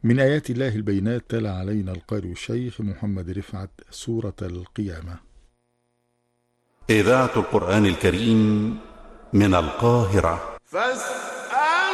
من آيات الله البينات تلا علينا القارئ الشيخ محمد رفعت سورة القيامة. إذاعة القرآن الكريم من القاهرة.